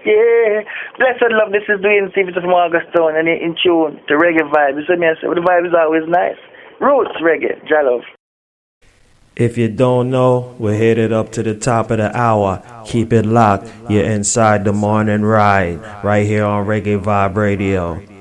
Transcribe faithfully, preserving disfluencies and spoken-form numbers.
Yeah. Blessed love, this is Dwayne Stevens from Augustone, and in tune to reggae vibe. You see me, I say, well, the vibe is always nice. Roots reggae, Jalove. If you don't know, we're headed up to the top of the hour. Keep it locked. You're inside the morning ride, right here on Reggae Vibe Radio.